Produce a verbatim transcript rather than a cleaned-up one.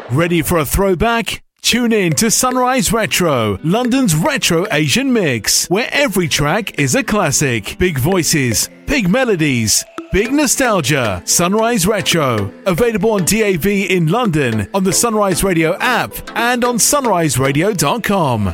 Ready for a throwback? Tune in to Sunrise Retro, London's retro Asian mix, where every track is a classic. Big voices, big melodies, big nostalgia. Sunrise Retro. Available on D A B in London, on the Sunrise Radio app, and on sunrise radio dot com.